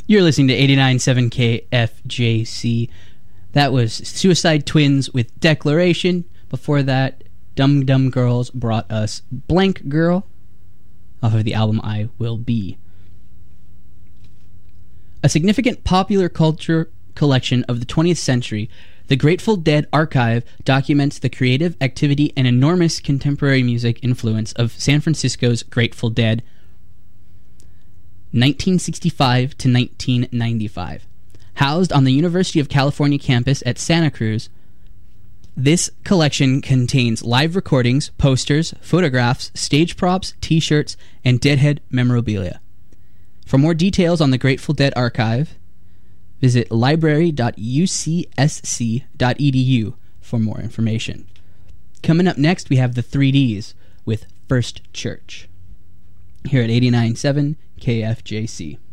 You're listening to 89.7 KFJC. That was Suicide Twins with Declaration. Before that, Dum Dum Girls brought us Blank Girl off of the album I Will Be. A significant popular culture collection of the 20th century, the Grateful Dead Archive documents the creative activity and enormous contemporary music influence of San Francisco's Grateful Dead, 1965 to 1995. Housed on the University of California campus at Santa Cruz, this collection contains live recordings, posters, photographs, stage props, t-shirts, and Deadhead memorabilia. For more details on the Grateful Dead Archive, visit library.ucsc.edu for more information. Coming up next, we have the 3Ds with First Church here at 89.7 KFJC.